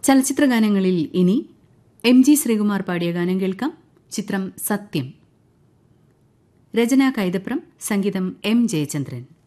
ചലച്ചിത്രഗാനങ്ങളിൽ ഇനി എം.ജി. ശ്രീകുമാർ പാടിയ ഗാനം കേൾക്കാം. ചിത്രം സത്യം. രചന കൈതപ്രം, സംഗീതം എം. ജയചന്ദ്രൻ.